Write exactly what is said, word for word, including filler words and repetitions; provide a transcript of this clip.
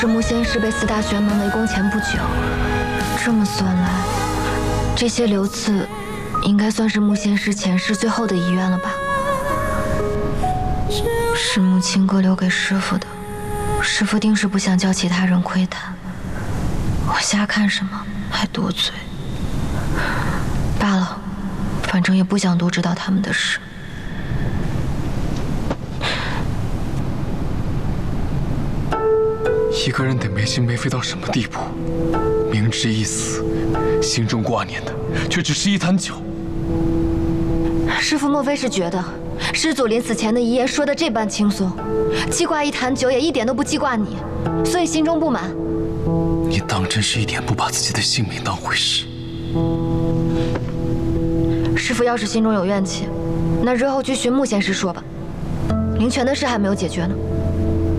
这木仙师被四大玄门围攻前不久，这么算来，这些流刺应该算是木仙师前世最后的遗愿了吧？是木青哥留给师傅的，师傅定是不想叫其他人窥探。我瞎看什么，还多嘴。罢了，反正也不想多知道他们的事。 一个人得没心没肺到什么地步？明知一死，心中挂念的却只是一坛酒。 师父莫非是觉得师祖临死前的遗言说的这般轻松，记挂一坛酒也一点都不记挂你，所以心中不满？ 你当真是一点不把自己的性命当回事？ 师父要是心中有怨气，那日后去寻木仙师说吧。灵泉的事还没有解决呢。